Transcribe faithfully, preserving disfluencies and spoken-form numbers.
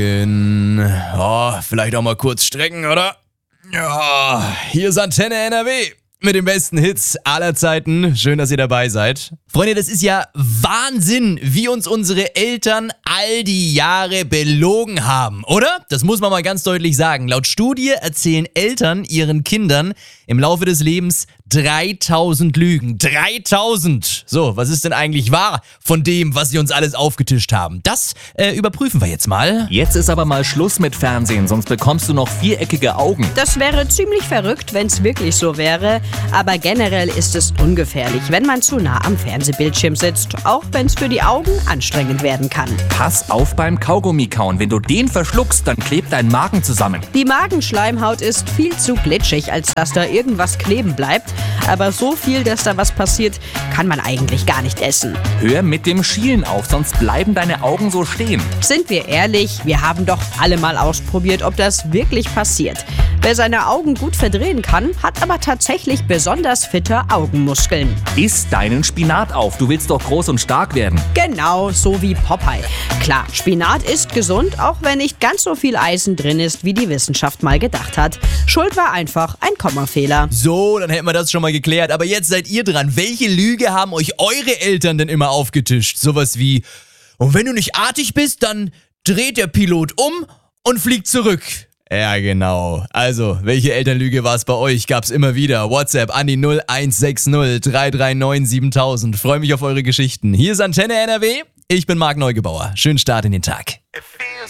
Oh, vielleicht auch mal kurz strecken, oder? Ja, hier ist Antenne N R W mit den besten Hits aller Zeiten. Schön, dass ihr dabei seid. Freunde, das ist ja Wahnsinn, wie uns unsere Eltern all die Jahre belogen haben, oder? Das muss man mal ganz deutlich sagen. Laut Studie erzählen Eltern ihren Kindern im Laufe des Lebens dreitausend Lügen. dreitausend! So, was ist denn eigentlich wahr von dem, was sie uns alles aufgetischt haben? Das äh, überprüfen wir jetzt mal. Jetzt ist aber mal Schluss mit Fernsehen, sonst bekommst du noch viereckige Augen. Das wäre ziemlich verrückt, wenn es wirklich so wäre. Aber generell ist es ungefährlich, wenn man zu nah am Fernsehbildschirm sitzt. Auch wenn es für die Augen anstrengend werden kann. Pass auf beim Kaugummi kauen. Wenn du den verschluckst, dann klebt dein Magen zusammen. Die Magenschleimhaut ist viel zu glitschig, als dass da irgendwas kleben bleibt. Aber so viel, dass da was passiert, kann man eigentlich gar nicht essen. Hör mit dem Schielen auf, sonst bleiben deine Augen so stehen. Sind wir ehrlich, wir haben doch alle mal ausprobiert, ob das wirklich passiert. Wer seine Augen gut verdrehen kann, hat aber tatsächlich besonders fitte Augenmuskeln. Iss deinen Spinat auf, du willst doch groß und stark werden. Genau, so wie Popeye. Klar, Spinat ist gesund, auch wenn nicht ganz so viel Eisen drin ist, wie die Wissenschaft mal gedacht hat. Schuld war einfach ein Kommafehler. So, dann hätten wir das schon mal geklärt. Aber jetzt seid ihr dran. Welche Lüge haben euch eure Eltern denn immer aufgetischt? Sowas wie, und wenn du nicht artig bist, dann dreht der Pilot um und fliegt zurück. Ja, genau. Also, welche Elternlüge war es bei euch? Gab's immer wieder. WhatsApp an die null eins sechs null drei drei neun siebentausend. Freue mich auf eure Geschichten. Hier ist Antenne N R W. Ich bin Marc Neugebauer. Schönen Start in den Tag.